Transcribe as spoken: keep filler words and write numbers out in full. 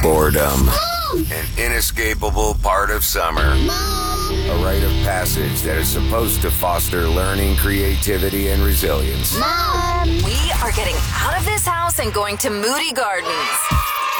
Boredom. An inescapable part of summer. A rite of passage that is supposed to foster learning, creativity, and resilience. Mom! We are getting out of this house and going to Moody Gardens.